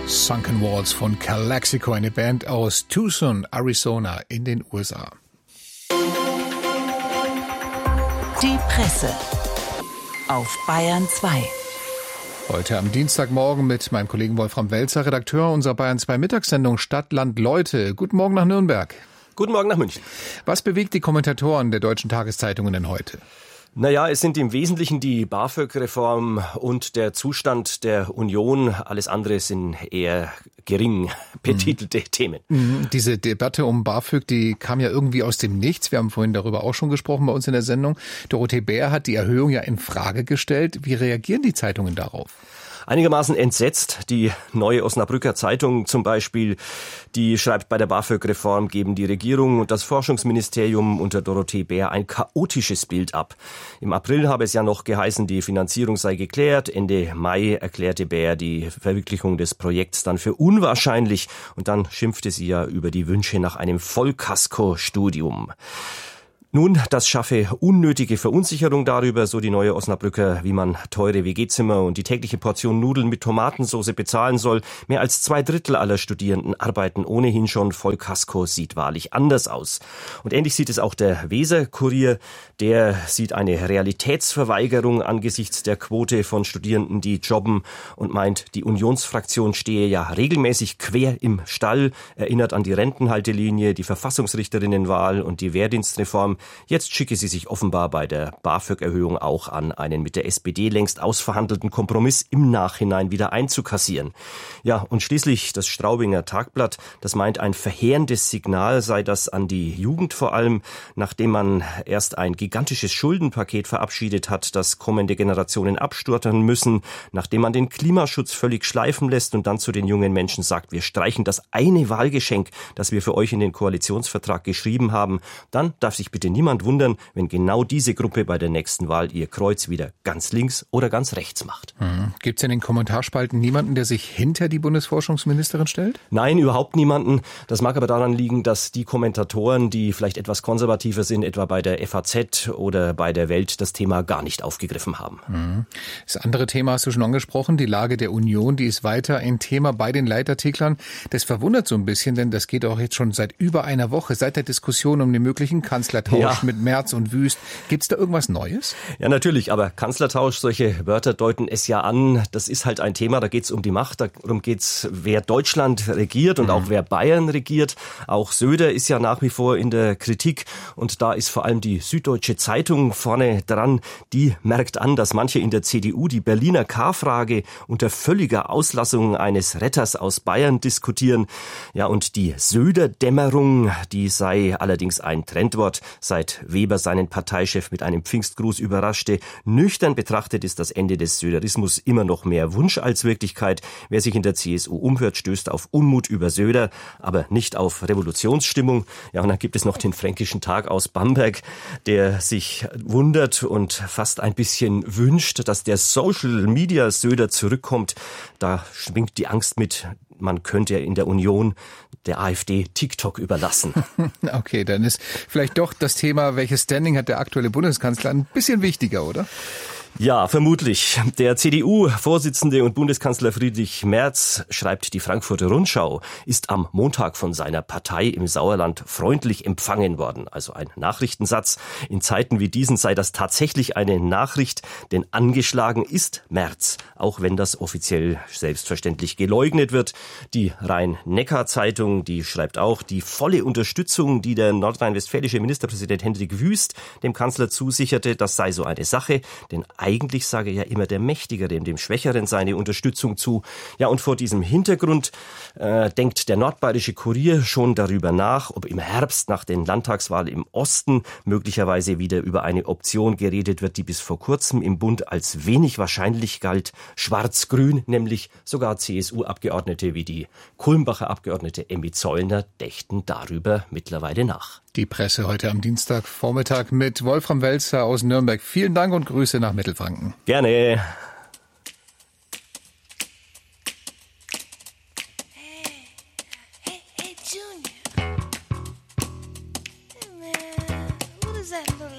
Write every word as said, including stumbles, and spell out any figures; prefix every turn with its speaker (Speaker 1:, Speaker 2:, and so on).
Speaker 1: Sunken Walls von Calexico, eine Band aus Tucson, Arizona in den U S A.
Speaker 2: Die Presse auf Bayern zwei.
Speaker 1: Heute am Dienstagmorgen mit meinem Kollegen Wolfram Welzer, Redakteur unserer Bayern zwei Mittagssendung Stadt, Land, Leute. Guten Morgen nach Nürnberg.
Speaker 3: Guten Morgen nach München.
Speaker 1: Was bewegt die Kommentatoren der deutschen Tageszeitungen denn heute?
Speaker 3: Naja, es sind im Wesentlichen die BAföG-Reform und der Zustand der Union. Alles andere sind eher gering betitelte mhm. Themen.
Speaker 1: Mhm. Diese Debatte um BAföG, die kam ja irgendwie aus dem Nichts. Wir haben vorhin darüber auch schon gesprochen bei uns in der Sendung. Dorothee Bär hat die Erhöhung ja in Frage gestellt. Wie reagieren die Zeitungen darauf?
Speaker 3: Einigermaßen entsetzt. Die Neue Osnabrücker Zeitung zum Beispiel, die schreibt, bei der BAföG-Reform geben die Regierung und das Forschungsministerium unter Dorothee Bär ein chaotisches Bild ab. Im April habe es ja noch geheißen, die Finanzierung sei geklärt. Ende Mai erklärte Bär die Verwirklichung des Projekts dann für unwahrscheinlich. Und dann schimpfte sie ja über die Wünsche nach einem Vollkasko-Studium. Nun, das schaffe unnötige Verunsicherung darüber, so die Neue Osnabrücker, wie man teure W G-Zimmer und die tägliche Portion Nudeln mit Tomatensauce bezahlen soll. Mehr als zwei Drittel aller Studierenden arbeiten ohnehin schon. Vollkasko sieht wahrlich anders aus. Und ähnlich sieht es auch der Weser-Kurier. Der sieht eine Realitätsverweigerung angesichts der Quote von Studierenden, die jobben, und meint, die Unionsfraktion stehe ja regelmäßig quer im Stall, erinnert an die Rentenhaltelinie, die Verfassungsrichterinnenwahl und die Wehrdienstreform. Jetzt schicke sie sich offenbar bei der BAföG-Erhöhung auch an, einen mit der S P D längst ausverhandelten Kompromiss im Nachhinein wieder einzukassieren. Ja, und schließlich das Straubinger Tagblatt, das meint, ein verheerendes Signal sei das an die Jugend vor allem, nachdem man erst ein gigantisches Schuldenpaket verabschiedet hat, das kommende Generationen abstottern müssen, nachdem man den Klimaschutz völlig schleifen lässt und dann zu den jungen Menschen sagt, wir streichen das eine Wahlgeschenk, das wir für euch in den Koalitionsvertrag geschrieben haben, dann darf sich bitte niemand wundern, wenn genau diese Gruppe bei der nächsten Wahl ihr Kreuz wieder ganz links oder ganz rechts macht.
Speaker 1: Mhm. Gibt es in den Kommentarspalten niemanden, der sich hinter die Bundesforschungsministerin stellt?
Speaker 3: Nein, überhaupt niemanden. Das mag aber daran liegen, dass die Kommentatoren, die vielleicht etwas konservativer sind, etwa bei der F A Z oder bei der Welt, das Thema gar nicht aufgegriffen haben.
Speaker 1: Mhm. Das andere Thema hast du schon angesprochen, die Lage der Union, die ist weiter ein Thema bei den Leitartiklern. Das verwundert so ein bisschen, denn das geht auch jetzt schon seit über einer Woche, seit der Diskussion um den möglichen Kanzlertausch ja. mit Merz und Wüst. Gibt es da irgendwas Neues?
Speaker 3: Ja, natürlich, aber Kanzlertausch, solche Wörter deuten es ja an. Das ist halt ein Thema, da geht es um die Macht, darum geht es, wer Deutschland regiert und mhm. auch wer Bayern regiert. Auch Söder ist ja nach wie vor in der Kritik und da ist vor allem die Süddeutsche Zeitung vorne dran. Die merkt an, dass manche in der C D U die Berliner K-Frage unter völliger Auslassung eines Retters aus Bayern diskutieren. Ja, und die Söder-Dämmerung, die sei allerdings ein Trendwort, seit Weber seinen Parteichef mit einem Pfingstgruß überraschte. Nüchtern betrachtet ist das Ende des Söderismus immer noch mehr Wunsch als Wirklichkeit. Wer sich in der C S U umhört, stößt auf Unmut über Söder, aber nicht auf Revolutionsstimmung. Ja, und dann gibt es noch den Fränkischen Tag aus Bamberg, der sich wundert und fast ein bisschen wünscht, dass der Social-Media-Söder zurückkommt. Da schwingt die Angst mit, man könnte in der Union der AfD TikTok überlassen.
Speaker 1: Okay, dann ist vielleicht doch das Thema, welches Standing hat der aktuelle Bundeskanzler, ein bisschen wichtiger, oder?
Speaker 3: Ja, vermutlich. Der C D U-Vorsitzende und Bundeskanzler Friedrich Merz, schreibt die Frankfurter Rundschau, ist am Montag von seiner Partei im Sauerland freundlich empfangen worden. Also ein Nachrichtensatz. In Zeiten wie diesen sei das tatsächlich eine Nachricht, denn angeschlagen ist Merz, auch wenn das offiziell selbstverständlich geleugnet wird. Die Rhein-Neckar-Zeitung, die schreibt auch, die volle Unterstützung, die der nordrhein-westfälische Ministerpräsident Hendrik Wüst dem Kanzler zusicherte, das sei so eine Sache, denn eigentlich sage ja immer der Mächtigere dem Schwächeren seine Unterstützung zu. Ja, und vor diesem Hintergrund äh, denkt der Nordbayerische Kurier schon darüber nach, ob im Herbst nach den Landtagswahlen im Osten möglicherweise wieder über eine Option geredet wird, die bis vor kurzem im Bund als wenig wahrscheinlich galt. Schwarz-Grün, nämlich sogar C S U-Abgeordnete wie die Kulmbacher Abgeordnete Emmy Zollner dächten darüber mittlerweile nach.
Speaker 1: Die Presse heute am Dienstagvormittag mit Wolfram Welzer aus Nürnberg. Vielen Dank und Grüße nach Mittelfranken.
Speaker 3: Gerne.
Speaker 4: Hey, hey, hey, Junior. Hey, man, what is that little